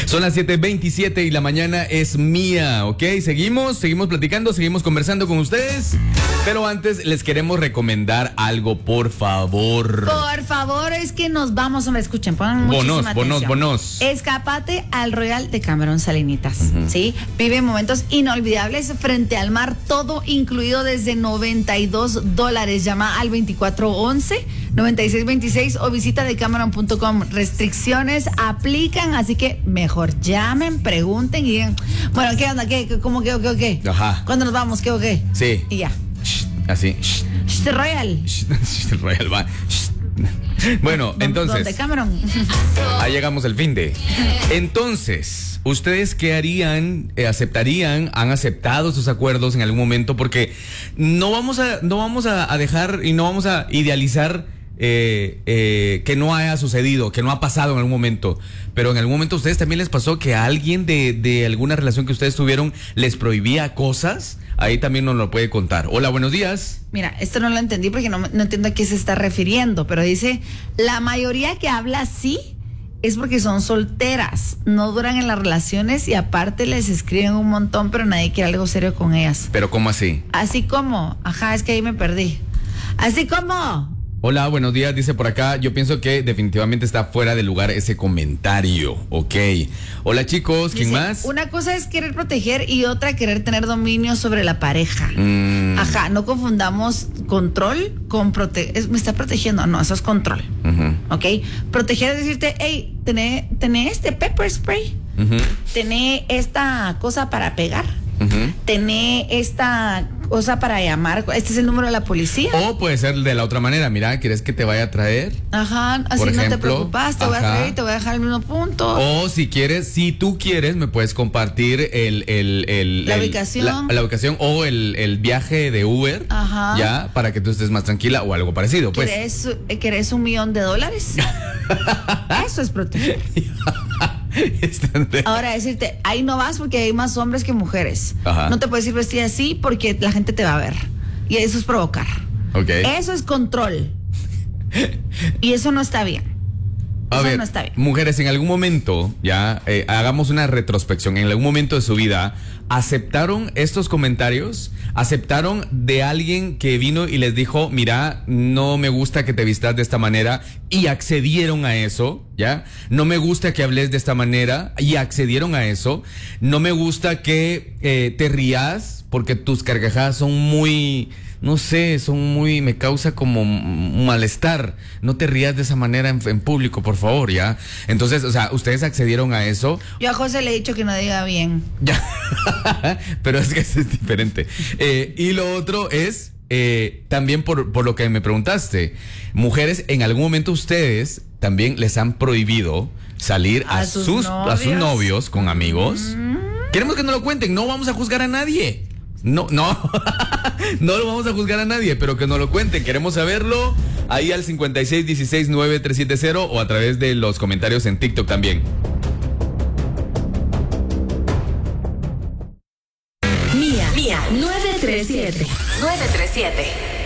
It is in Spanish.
Son las 7:27 y la mañana es mía, ¿ok? Seguimos platicando, seguimos conversando con ustedes. Pero antes les queremos recomendar algo, por favor. Por favor, es que nos vamos, me escuchen, pongan muchísima atención. Bonos. Escápate al Royal de Cameron Salinitas, ¿sí? Vive momentos inolvidables frente al mar, todo incluido desde $92. Llama al 2411-9626 o visita decameron.com. Restricciones aplican, así que mejor llamen, pregunten y digan, bueno, ¿qué onda? ¿Cómo qué? ¿Qué? Ajá. ¿Cuándo nos vamos? ¿Qué o qué? Sí. Y ya. Así. Royal. Royal va. Bueno, entonces. ¿Dónde, Cameron? Ahí llegamos al fin de. Entonces, ¿ustedes qué harían? ¿Aceptarían? ¿Han aceptado sus acuerdos en algún momento? Porque no vamos a dejar y no vamos a idealizar que no haya sucedido, que no ha pasado en algún momento. Pero en algún momento a ustedes también les pasó que a alguien de alguna relación que ustedes tuvieron les prohibía cosas. Ahí también nos lo puede contar. Hola, buenos días. Mira, esto no lo entendí porque no entiendo a qué se está refiriendo, pero dice, la mayoría que habla así es porque son solteras, no duran en las relaciones y aparte les escriben un montón, pero nadie quiere algo serio con ellas. ¿Pero cómo así? Así como, es que ahí me perdí. Así como... Hola, buenos días, dice por acá. Yo pienso que definitivamente está fuera de lugar ese comentario. Ok. Hola, chicos, ¿quién dice, más? Una cosa es querer proteger y otra querer tener dominio sobre la pareja. No confundamos control con me está protegiendo. No, eso es control. Ok. Proteger es decirte, hey, tené este pepper spray. Tené esta cosa para pegar. Tené esta cosa para llamar, este es el número de la policía. O puede ser de la otra manera, mira, ¿quieres que te vaya a traer? Así por ejemplo, no te preocupas, te voy a traer y te voy a dejar el mismo punto. O si tú quieres, me puedes compartir la ubicación. La ubicación o el viaje de Uber, ya, para que tú estés más tranquila o algo parecido, pues. ¿Querés $1 millón? Eso es proteger. Ahora decirte, ahí no vas porque hay más hombres que mujeres. No te puedes ir vestida así porque la gente te va a ver. Y eso es provocar. Eso es control. Y eso no está bien. A ver, mujeres, en algún momento, ya, hagamos una retrospección. En algún momento de su vida, ¿aceptaron estos comentarios? ¿Aceptaron de alguien que vino y les dijo, mira, no me gusta que te vistas de esta manera? Y accedieron a eso, ¿ya? No me gusta que hables de esta manera y accedieron a eso. No me gusta que te rías porque tus carcajadas son muy... No sé, me causa como un malestar. No te rías de esa manera en público, por favor, ¿ya? Entonces, o sea, ustedes accedieron a eso. Yo a José le he dicho que no diga bien. Ya, pero es que es diferente. Y lo otro es, también por lo que me preguntaste, mujeres, en algún momento ustedes también les han prohibido salir a sus novios con amigos. Queremos que nos lo cuenten, no vamos a juzgar a nadie. No lo vamos a juzgar a nadie, pero que nos lo cuenten, queremos saberlo. Ahí al 56169370 o a través de los comentarios en TikTok también. Mía 937.